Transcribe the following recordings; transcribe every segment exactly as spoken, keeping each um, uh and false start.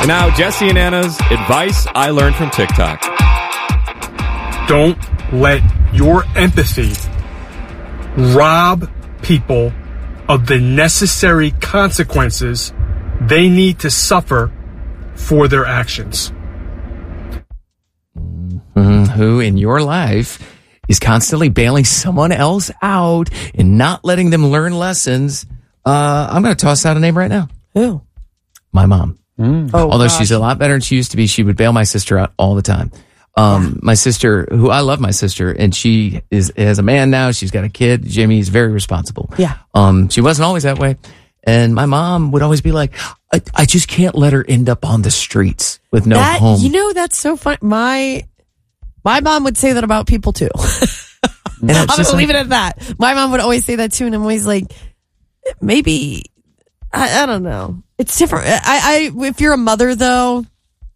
And now, Jesse and Anna's advice I learned from TikTok. Don't let your empathy rob people of the necessary consequences they need to suffer for their actions. Mm-hmm. Who in your life is constantly bailing someone else out and not letting them learn lessons? Uh, I'm going to toss out a name right now. Who? My mom. Mm. Oh, Although gosh. she's a lot better than she used to be, she would bail my sister out all the time. Um, yeah. My sister, who I love my sister, and she is has a man now. She's got a kid. Jimmy is very responsible. Yeah. Um, she wasn't always that way. And my mom would always be like, I, I just can't let her end up on the streets with no that, home. You know, that's so fun. My, my mom would say that about people too. And I'm going to leave it at that. My mom would always say that too. And I'm always like, maybe, I, I don't know. It's different. I, I, if you're a mother though,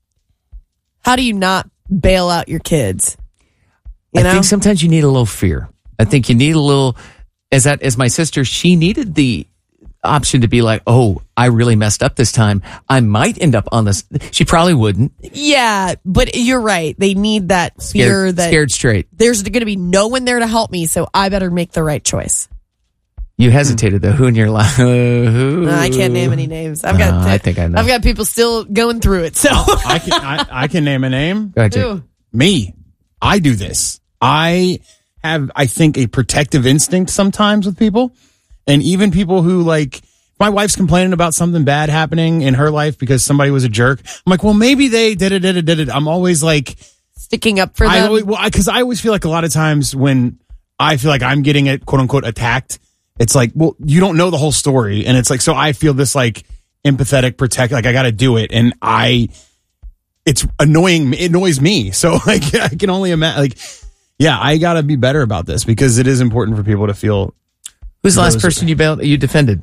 how do you not bail out your kids? You I know? think sometimes you need a little fear. I think you need a little, as that, as my sister, she needed the option to be like, oh, I really messed up this time. I might end up on this. She probably wouldn't. Yeah, but you're right. They need that fear Scared, that scared straight. There's going to be no one there to help me, so I better make the right choice. You hesitated though. Who in your life? Who? No, I can't name any names. I've got. No, I think I know. I've got people still going through it. So I can. I, I can name a name. Go ahead, Jake. Me. I do this. I have, I think, a protective instinct sometimes with people, and even people who like. My wife's complaining about something bad happening in her life because somebody was a jerk. I'm like, well, maybe they did it, did it, did it. I'm always like sticking up for them. I always, well, because I, I always feel like a lot of times when I feel like I'm getting it, quote unquote, attacked. It's like, well, you don't know the whole story. And it's like, so I feel this like empathetic protect, like I got to do it. And I, it's annoying. It annoys me. So like, I can only imagine, like, yeah, I got to be better about this because it is important for people to feel. Who's the last person you bailed, you defended?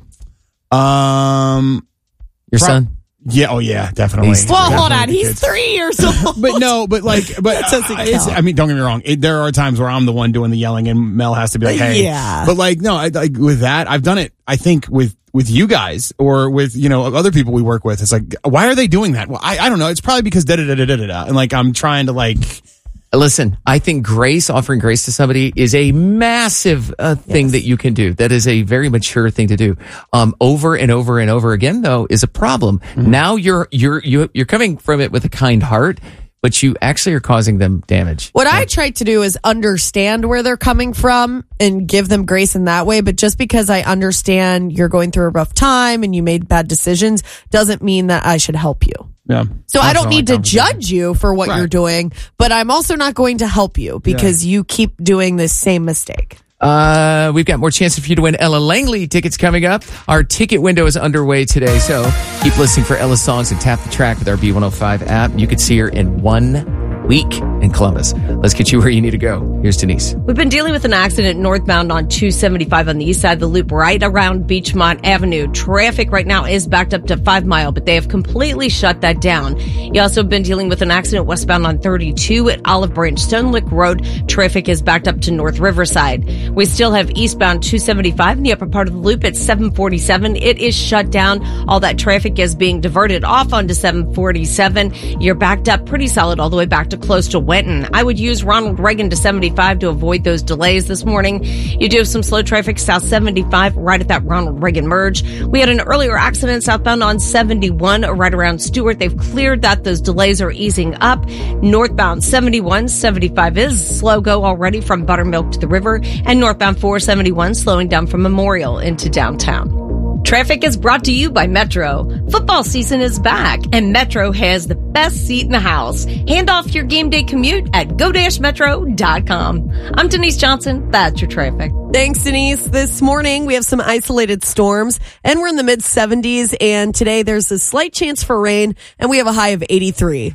Um, Your pro- son? Yeah. Oh yeah, definitely. He's, well, definitely hold on. He's kids. three years old. But no, but like, but uh, it's, I mean, don't get me wrong. It, there are times where I'm the one doing the yelling and Mel has to be like, hey, yeah. But like, no, I, like with that, I've done it. I think with, with you guys or with, you know, other people we work with, it's like, why are they doing that? Well, I, I don't know. It's probably because da da da da da da. And like, I'm trying to like, listen, I think grace, offering grace to somebody is a massive uh, thing yes. that you can do. That is a very mature thing to do. Um, over and over and over again, though, is a problem. Mm-hmm. Now you're you're you're you're coming from it with a kind heart, but you actually are causing them damage. What yeah. I try to do is understand where they're coming from and give them grace in that way. But just because I understand you're going through a rough time and you made bad decisions doesn't mean that I should help you. Yeah. So I don't need to judge you for what right. you're doing, but I'm also not going to help you because yeah. you keep doing this same mistake. Uh, we've got more chances for you to win Ella Langley tickets coming up. Our ticket window is underway today, so keep listening for Ella's songs and tap the track with our B one oh five app. You could see her in one week in Columbus. Let's get you where you need to go. Here's Denise. We've been dealing with an accident northbound on two seventy-five on the east side of the loop right around Beachmont Avenue. Traffic right now is backed up to Five Mile, but they have completely shut that down. You also have been dealing with an accident westbound on thirty-two at Olive Branch Stone Lick Road. Traffic is backed up to North Riverside. We still have eastbound two seventy-five in the upper part of the loop at seven forty-seven. It is shut down. All that traffic is being diverted off onto seven forty-seven. You're backed up pretty solid all the way back to close to Wenton. I would use Ronald Reagan to seventy-five to avoid those delays this morning. You do have some slow traffic south seventy-five right at that Ronald Reagan merge. We had an earlier accident southbound on seventy-one right around Stewart. They've cleared that. Those delays are easing up. Northbound seventy-one, seventy-five is slow go already from Buttermilk to the river, and northbound four seventy-one slowing down from Memorial into downtown. Traffic is brought to you by Metro. Football season is back, and Metro has the best seat in the house. Hand off your game day commute at go dash metro dot com. I'm Denise Johnson. That's your traffic. Thanks, Denise. This morning, we have some isolated storms, and we're in the mid seventies, and today there's a slight chance for rain, and we have a high of eighty-three.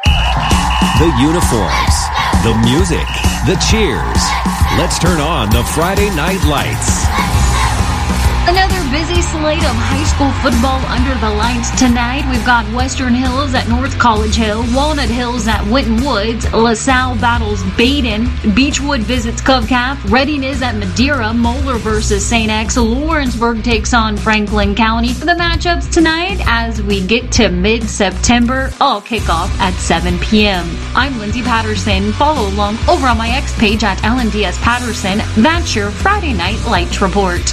The uniforms, the music, the cheers. Let's turn on the Friday Night Lights. Another busy slate of high school football under the lights tonight. We've got Western Hills at North College Hill, Walnut Hills at Winton Woods, LaSalle battles Baden, Beechwood visits Cove Cap, Reading is at Madeira, Moeller versus Saint X, Lawrenceburg takes on Franklin County. The matchups tonight as we get to mid-September, all kick off at seven p.m. I'm Lindsay Patterson. Follow along over on my X page at L N D S Patterson. That's your Friday Night Lights Report.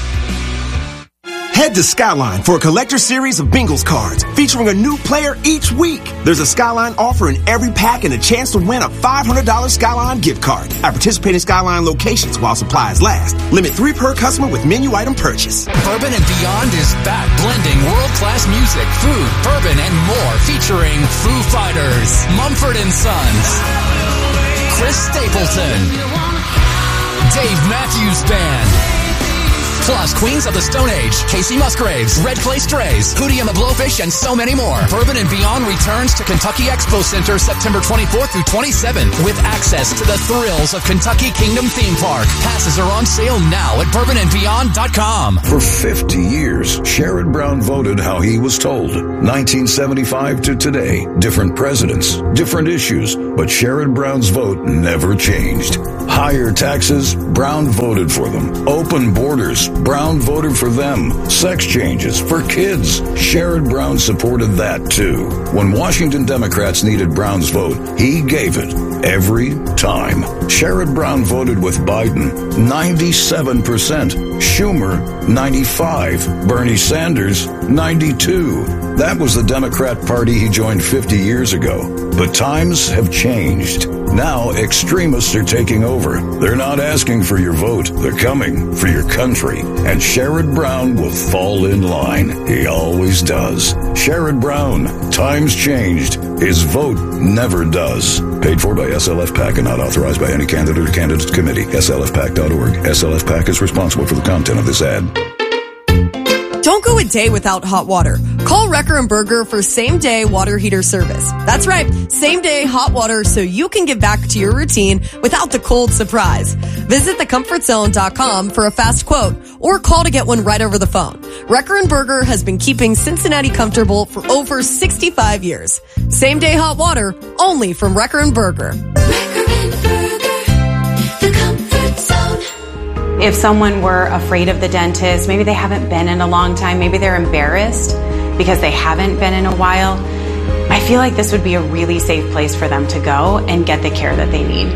Head to Skyline for a collector series of Bengals cards featuring a new player each week. There's a Skyline offer in every pack and a chance to win a five hundred dollars Skyline gift card at participating Skyline locations while supplies last. Limit three per customer with menu item purchase. Bourbon and Beyond is back, blending world-class music, food, bourbon, and more, featuring Foo Fighters, Mumford and Sons, Chris Stapleton, Dave Matthews Band, plus Queens of the Stone Age, Casey Musgraves, Red Clay Strays, Hootie and the Blowfish, and so many more. Bourbon and Beyond returns to Kentucky Expo Center September twenty-fourth through twenty-seventh with access to the thrills of Kentucky Kingdom Theme Park. Passes are on sale now at bourbon and beyond dot com. For fifty years, Sherrod Brown voted how he was told. nineteen seventy-five to today, different presidents, different issues, but Sherrod Brown's vote never changed. Higher taxes, Brown voted for them. Open borders, Brown voted for them. Sex changes for kids, Sherrod Brown supported that too. When Washington Democrats needed Brown's vote, he gave it every time. Sherrod Brown voted with Biden, ninety-seven percent. Schumer, ninety-five. Bernie Sanders, ninety-two. That was the Democrat Party he joined fifty years ago. But times have changed. Now extremists are taking over. They're not asking for your vote. They're coming for your country. And Sherrod Brown will fall in line. He always does. Sherrod Brown, times changed. His vote never does. Paid for by S L F PAC and not authorized by any candidate or candidate committee. S L F PAC dot org. S L F PAC is responsible for the content of this ad. Don't go a day without hot water. Call Wrecker and Berger for same-day water heater service. That's right, same-day hot water so you can get back to your routine without the cold surprise. Visit the comfort zone dot com for a fast quote or call to get one right over the phone. Wrecker and Berger has been keeping Cincinnati comfortable for over sixty-five years. Same-day hot water only from Wrecker and Berger. Wrecker and Berger, the comfort zone. If someone were afraid of the dentist, maybe they haven't been in a long time, maybe they're embarrassed because they haven't been in a while, I feel like this would be a really safe place for them to go and get the care that they need.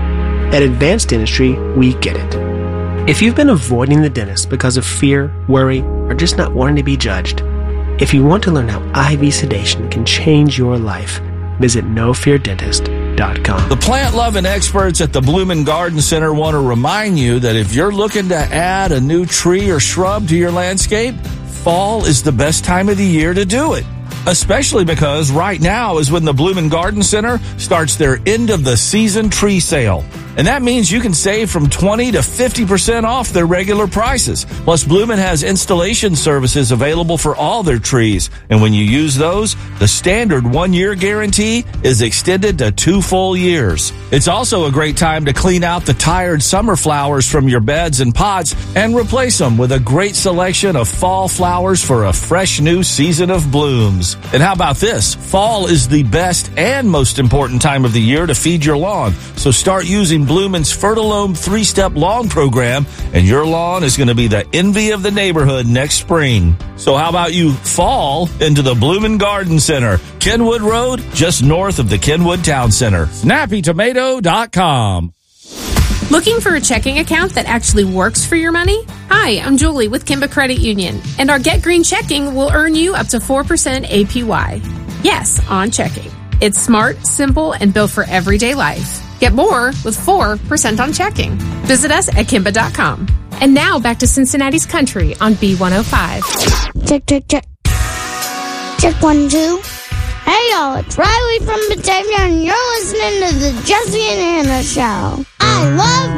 At Advanced Dentistry, we get it. If you've been avoiding the dentist because of fear, worry, or just not wanting to be judged, if you want to learn how I V sedation can change your life, visit no fear dentist dot com. The plant-loving experts at the Bloomin' Garden Center want to remind you that if you're looking to add a new tree or shrub to your landscape, fall is the best time of the year to do it. Especially because right now is when the Bloomin' Garden Center starts their end-of-the-season tree sale. And that means you can save from twenty to fifty percent off their regular prices. Plus, Bloomin' has installation services available for all their trees. And when you use those, the standard one-year guarantee is extended to two full years. It's also a great time to clean out the tired summer flowers from your beds and pots and replace them with a great selection of fall flowers for a fresh new season of blooms. And how about this? Fall is the best and most important time of the year to feed your lawn. So start using Bloomin's Fertilome three-step lawn program, and your lawn is going to be the envy of the neighborhood next spring. So how about you fall into the Bloomin' Garden Center, Kenwood Road, just north of the Kenwood Town Center. snappy tomato dot com. Looking for a checking account that actually works for your money? Hi, I'm Julie with Kimba Credit Union, and our Get Green checking will earn you up to four percent A P Y. Yes, on checking. It's smart, simple, and built for everyday life. Get more with four percent on checking. Visit us at kimba dot com. And now back to Cincinnati's Country on B one oh five. Check, check, check. Check one, two. Hey, y'all, it's Riley from Batavia, and you're listening to the Jesse and Anna Show. I love